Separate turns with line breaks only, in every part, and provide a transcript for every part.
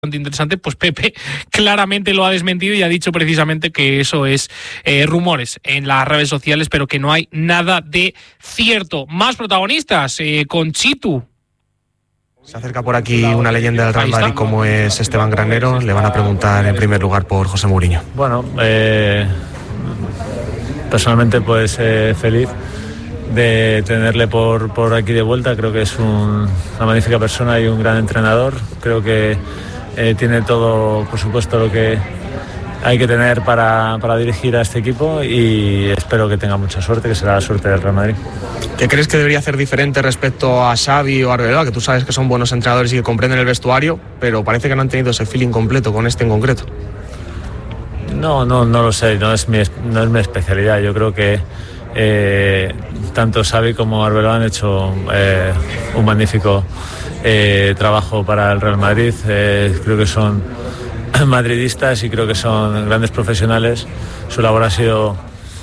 interesante, pues Pepe claramente lo ha desmentido y ha dicho precisamente que eso es rumores en las redes sociales, pero que no hay nada de cierto. Más protagonistas con Chitu.
Se acerca por aquí una leyenda del Real Madrid como es Esteban Granero. Le van a preguntar en primer lugar por José Mourinho.
Bueno, personalmente pues feliz de tenerle por aquí de vuelta. Creo que es una magnífica persona y un gran entrenador. Creo que tiene todo, por supuesto, lo que hay que tener para dirigir a este equipo, y espero que tenga mucha suerte, que será la suerte del Real Madrid.
¿Qué crees que debería hacer diferente respecto a Xavi o Arbeloa, que tú sabes que son buenos entrenadores y que comprenden el vestuario, pero parece que no han tenido ese feeling completo con este en concreto?
No lo sé, no es mi especialidad. Yo creo que tanto Xavi como Arbeloa han hecho un magnífico trabajo para el Real Madrid. Creo que son madridistas y creo que son grandes profesionales. Su labor ha sido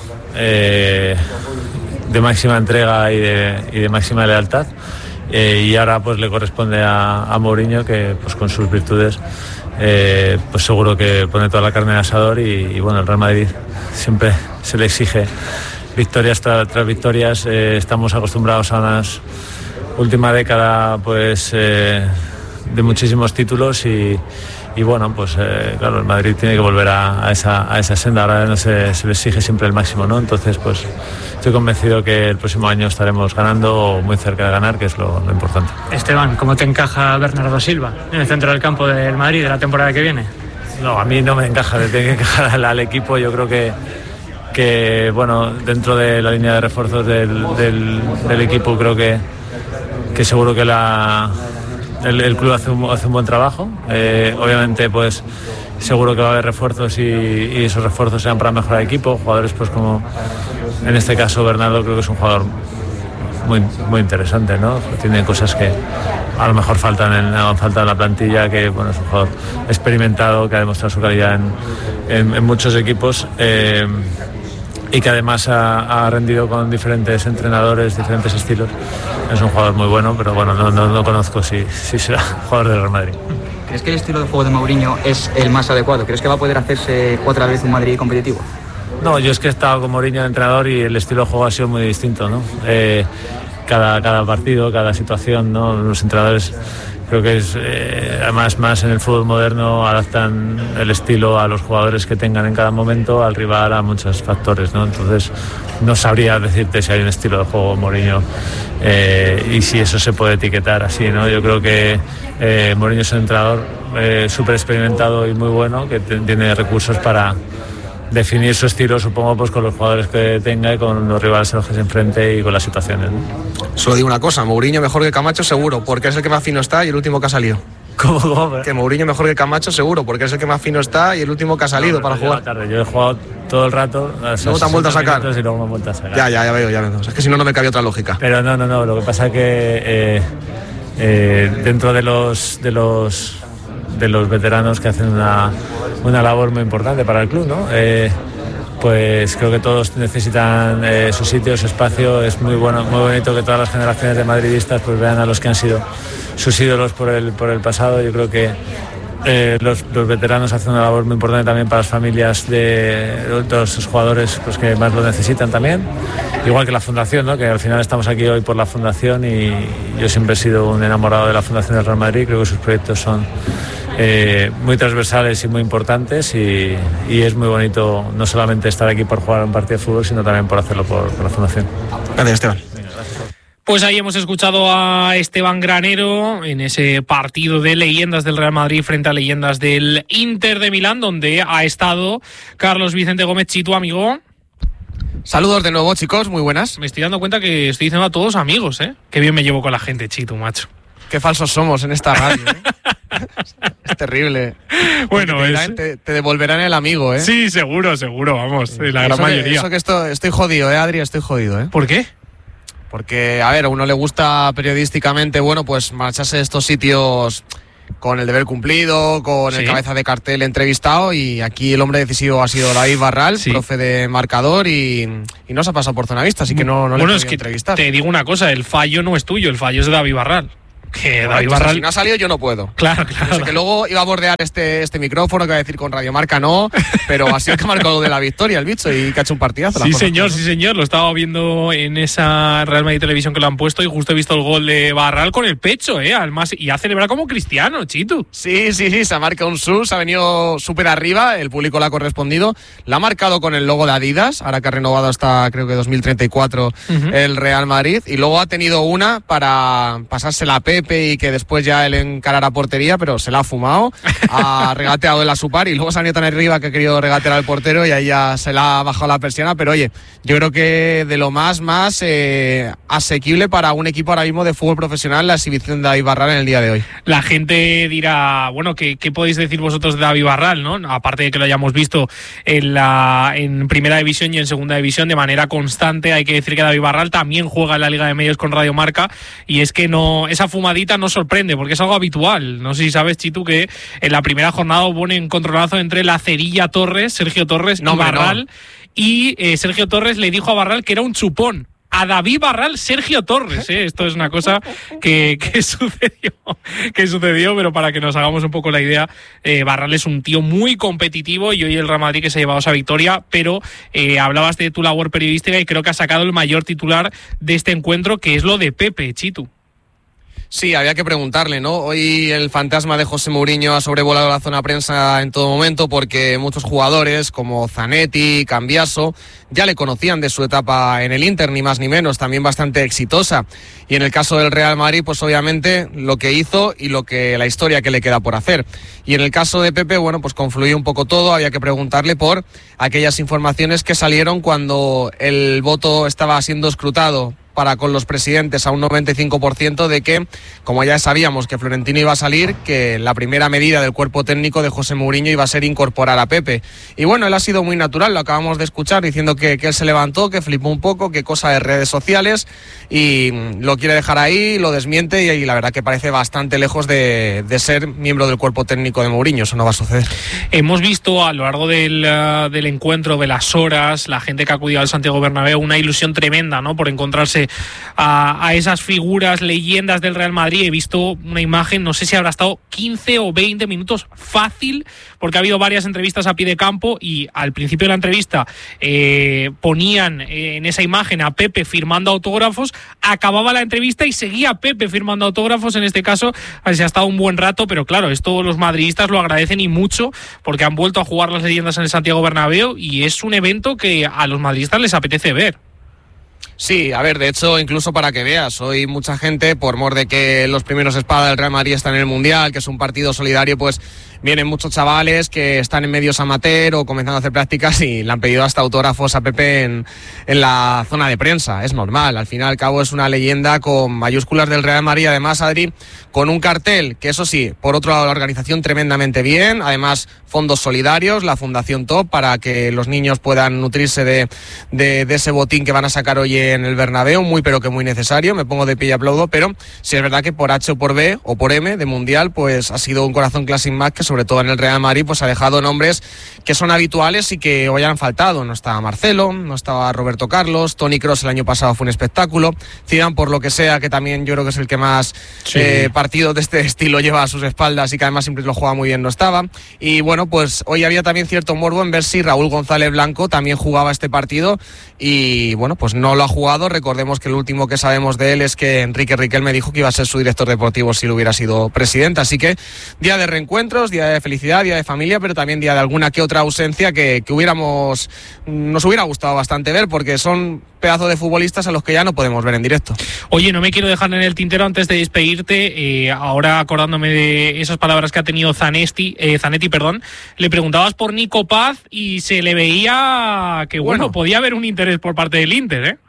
de máxima entrega y de máxima lealtad, y ahora pues le corresponde a Mourinho, que pues con sus virtudes pues seguro que pone toda la carne de asador, y bueno, el Real Madrid siempre se le exige victorias tras victorias. Estamos acostumbrados a una última década pues de muchísimos títulos, y bueno, pues claro, el Madrid tiene que volver a esa senda. Ahora no se le exige siempre el máximo, ¿no? Entonces pues estoy convencido que el próximo año estaremos ganando, o muy cerca de ganar, que es lo importante.
Esteban, ¿cómo te encaja Bernardo Silva en el centro del campo del Madrid de la temporada que viene?
No, a mí no me encaja, le tiene que encajar al equipo. Yo creo que bueno, dentro de la línea de refuerzos del equipo, creo que seguro que el club hace un buen trabajo. Obviamente pues seguro que va a haber refuerzos, y esos refuerzos sean para mejorar el equipo. Jugadores pues como en este caso Bernardo, creo que es un jugador muy, muy interesante, ¿no? Tiene cosas que a lo mejor faltan en la plantilla, que bueno, es un jugador experimentado, que ha demostrado su calidad en muchos equipos, y que además ha rendido con diferentes entrenadores, diferentes estilos. Es un jugador muy bueno, pero bueno, no conozco si será jugador del Real Madrid.
¿Crees que el estilo de juego de Mourinho es el más adecuado? ¿Crees que va a poder hacerse otra vez un Madrid competitivo?
No, yo es que he estado con Mourinho de entrenador y el estilo de juego ha sido muy distinto, ¿no? Cada partido, cada situación, ¿no? Los entrenadores, creo que es además más en el fútbol moderno, adaptan el estilo a los jugadores que tengan en cada momento, al rival, a muchos factores, ¿no? Entonces no sabría decirte si hay un estilo de juego Mourinho y si eso se puede etiquetar así, ¿no? Yo creo que Mourinho es un entrenador súper experimentado y muy bueno, que tiene recursos para definir su estilo, supongo, pues con los jugadores que tenga y con los rivales a los que se enfrente y con las situaciones, ¿no?
Solo digo una cosa, Mourinho mejor que Camacho seguro, porque es el que más fino está y el último que ha salido.
¿Cómo?
Que Mourinho mejor que Camacho seguro, porque es el que más fino está y el último que ha salido para jugar.
Yo he jugado todo el rato.
Luego te han vuelto a sacar.
Y luego me han vuelto a sacar.
Ya veo. Es que si no me cabía otra lógica.
Pero no. Lo que pasa es que dentro de los veteranos que hacen una labor muy importante para el club, ¿no? Pues creo que todos necesitan su sitio, su espacio. Es muy bueno, muy bonito que todas las generaciones de madridistas pues vean a los que han sido sus ídolos por el pasado. Yo creo que los veteranos hacen una labor muy importante también para las familias de todos los jugadores pues que más lo necesitan también, igual que la fundación, ¿no? Que al final estamos aquí hoy por la fundación, y yo siempre he sido un enamorado de la Fundación del Real Madrid. Creo que sus proyectos son muy transversales y muy importantes, y es muy bonito no solamente estar aquí por jugar un partido de fútbol, sino también por hacerlo por la fundación.
Gracias, Esteban.
Pues ahí hemos escuchado a Esteban Granero en ese partido de leyendas del Real Madrid frente a leyendas del Inter de Milán, donde ha estado Carlos Vicente Gómez. Chitu, amigo.
Saludos de nuevo, chicos, muy buenas.
Me estoy dando cuenta que estoy diciendo a todos amigos, ¿eh? Qué bien me llevo con la gente, Chitu, macho.
Qué falsos somos en esta radio, ¿eh? Es terrible.
Bueno,
te devolverán el amigo, ¿eh?
Sí, seguro, vamos, la gran mayoría.
Eso que estoy jodido, Adri, estoy jodido, ¿eh?
¿Por qué?
Porque, a ver, a uno le gusta periodísticamente, bueno, pues marcharse de estos sitios con el deber cumplido, con el cabeza de cartel entrevistado, y aquí el hombre decisivo ha sido David Barral, profe de marcador, y no se ha pasado por zona vista, así que no le he podido entrevistar.
Te digo una cosa, el fallo no es tuyo, el fallo es de David Barral. Que David Barral...
Si no ha salido, yo no puedo.
Claro.
Yo sé que luego iba a bordear este micrófono, que va a decir con Radio Marca no, pero ha sido el que ha marcado de la victoria el bicho y que ha hecho un partidazo.
Sí, señor, lo estaba viendo en esa Real Madrid Televisión que lo han puesto y justo he visto el gol de Barral con el pecho, y ha celebrado como cristiano, Chitu.
Sí, se ha marcado un sus, ha venido súper arriba, el público le ha correspondido, la ha marcado con el logo de Adidas, ahora que ha renovado hasta creo que 2034 el Real Madrid, y luego ha tenido una para pasársela a Pepe y que después ya él encarara portería, pero se la ha fumado, ha regateado él a su par y luego se ha venido tan arriba que ha querido regatear al portero y ahí ya se la ha bajado la persiana, pero oye, yo creo que de lo más asequible para un equipo ahora mismo de fútbol profesional la exhibición de David Barral en el día de hoy.
La gente dirá, bueno, ¿qué podéis decir vosotros de David Barral, ¿no? Aparte de que lo hayamos visto en Primera División y en Segunda División de manera constante, hay que decir que David Barral también juega en la Liga de Medios con Radio Marca y es que esa fumadita no sorprende porque es algo habitual. No sé si sabes, Chitu, que en la primera jornada hubo un encontronazo entre la Cerilla Torres, Sergio Torres y Barral, y Sergio Torres le dijo a Barral que era un chupón. A David Barral, Sergio Torres, Esto es una cosa que sucedió, pero para que nos hagamos un poco la idea, Barral es un tío muy competitivo y hoy el Real Madrid que se ha llevado esa victoria, pero hablabas de tu labor periodística y creo que has sacado el mayor titular de este encuentro, que es lo de Pepe, Chitu.
Sí, había que preguntarle, ¿no? Hoy el fantasma de José Mourinho ha sobrevolado la zona prensa en todo momento porque muchos jugadores como Zanetti, Cambiaso, ya le conocían de su etapa en el Inter, ni más ni menos, también bastante exitosa. Y en el caso del Real Madrid, pues obviamente lo que hizo y la historia que le queda por hacer. Y en el caso de Pepe, bueno, pues confluyó un poco todo, había que preguntarle por aquellas informaciones que salieron cuando el voto estaba siendo escrutado para con los presidentes a un 95% de que, como ya sabíamos que Florentino iba a salir, que la primera medida del cuerpo técnico de José Mourinho iba a ser incorporar a Pepe. Y bueno, él ha sido muy natural, lo acabamos de escuchar, diciendo que él se levantó, que flipó un poco, que cosa de redes sociales, y lo quiere dejar ahí, lo desmiente, y la verdad que parece bastante lejos de ser miembro del cuerpo técnico de Mourinho. Eso no va a suceder.
Hemos visto a lo largo del encuentro, de las horas, la gente que ha acudido al Santiago Bernabéu, una ilusión tremenda, ¿no?, por encontrarse a esas figuras, leyendas del Real Madrid. He visto una imagen, no sé si habrá estado 15 o 20 minutos fácil, porque ha habido varias entrevistas a pie de campo y al principio de la entrevista ponían en esa imagen a Pepe firmando autógrafos, acababa la entrevista y seguía Pepe firmando autógrafos. En este caso se ha estado un buen rato, pero claro, esto los madridistas lo agradecen y mucho, porque han vuelto a jugar las leyendas en el Santiago Bernabéu y es un evento que a los madridistas les apetece ver.
Sí, a ver, de hecho, incluso para que veas, hoy mucha gente, por mor de que los primeros espadas del Real Madrid están en el Mundial, que es un partido solidario, pues vienen muchos chavales que están en medios amateur o comenzando a hacer prácticas y le han pedido hasta autógrafos a Pepe en la zona de prensa. Es normal, al fin y al cabo es una leyenda con mayúsculas del Real Madrid, además, Adri, con un cartel que, eso sí, por otro lado la organización tremendamente bien, además fondos solidarios, la Fundación Top, para que los niños puedan nutrirse de ese botín que van a sacar hoy en el Bernabéu, muy pero que muy necesario, me pongo de pie y aplaudo, pero sí es verdad que por H o por B o por M de Mundial, pues ha sido un corazón Classic Match que sobre todo en el Real Madrid pues ha dejado nombres que son habituales y que hoy han faltado. No estaba Marcelo, no estaba Roberto Carlos, Toni Kroos el año pasado fue un espectáculo, Zidane por lo que sea, que también yo creo que es el que más partidos de este estilo lleva a sus espaldas y que además siempre lo juega muy bien, no estaba. Y bueno, pues hoy había también cierto morbo en ver si Raúl González Blanco también jugaba este partido y bueno, pues no lo ha jugado. Recordemos que lo último que sabemos de él es que Enrique Riquelme dijo que iba a ser su director deportivo si lo hubiera sido presidente, así que día de reencuentros, día de felicidad, día de familia, pero también día de alguna que otra ausencia que nos hubiera gustado bastante ver, porque son pedazos de futbolistas a los que ya no podemos ver en directo.
Oye, no me quiero dejar en el tintero antes de despedirte, ahora acordándome de esas palabras que ha tenido Zanetti, le preguntabas por Nico Paz y se le veía que bueno, podía haber un interés por parte del Inter, ¿eh?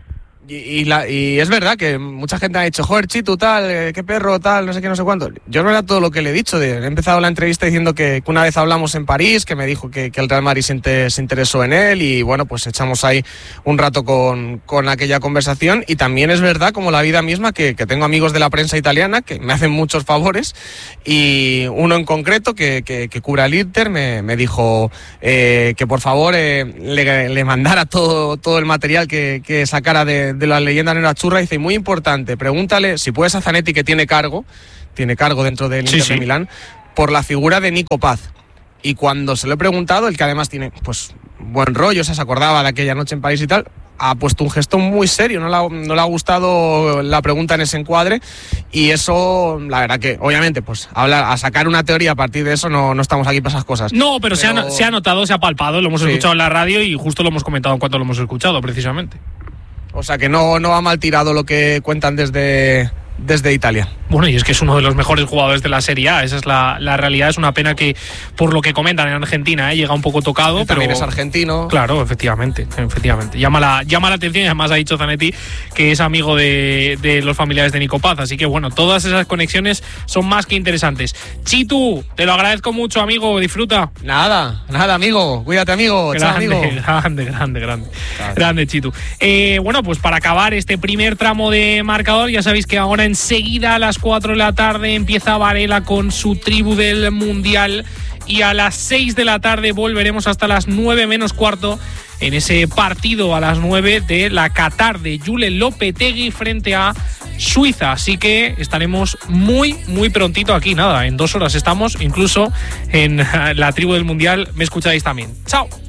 Y es verdad que mucha gente ha dicho, joder, Chitu, tal, qué perro, tal, no sé qué, no sé cuánto. Yo no era todo lo que le he dicho. He empezado la entrevista diciendo que una vez hablamos en París, que me dijo que el Real Madrid se interesó en él y bueno, pues echamos ahí un rato con aquella conversación. Y también es verdad, como la vida misma, que tengo amigos de la prensa italiana que me hacen muchos favores y uno en concreto que cubra el Inter me dijo que por favor le mandara todo el material que sacara de de la leyenda negra churra, dice, muy importante, pregúntale, si puedes, a Zanetti, que tiene cargo dentro del Inter de Milán, por la figura de Nico Paz. Y cuando se lo he preguntado, el que además tiene pues buen rollo, se acordaba de aquella noche en París y tal, ha puesto un gesto muy serio, no le ha gustado la pregunta en ese encuadre, y eso, la verdad que, obviamente, pues a sacar una teoría a partir de eso no estamos aquí para esas cosas.
No, pero se ha notado, se ha palpado, lo hemos escuchado en la radio y justo lo hemos comentado en cuanto lo hemos escuchado, precisamente.
O sea que no va mal tirado lo que cuentan desde Italia.
Bueno, y es que es uno de los mejores jugadores de la Serie A, esa es la realidad. Es una pena que, por lo que comentan en Argentina, llega un poco tocado.
También
pero
es argentino.
Claro, efectivamente. Llama la atención, y además ha dicho Zanetti que es amigo de los familiares de Nico Paz. Así que bueno, todas esas conexiones son más que interesantes. Chitu, te lo agradezco mucho, amigo, disfruta.
Nada, amigo, cuídate, amigo.
Grande,
chao,
amigo. Grande, Chitu. Bueno, pues para acabar este primer tramo de marcador, ya sabéis que ahora enseguida a las 4 de la tarde empieza Varela con su tribu del Mundial, y a las 6 de la tarde volveremos hasta las 9 menos cuarto en ese partido a las 9 de la Qatar de Julen Lopetegui frente a Suiza. Así que estaremos muy, muy prontito aquí. Nada, en 2 horas estamos, incluso en la tribu del Mundial me escucháis también. ¡Chao!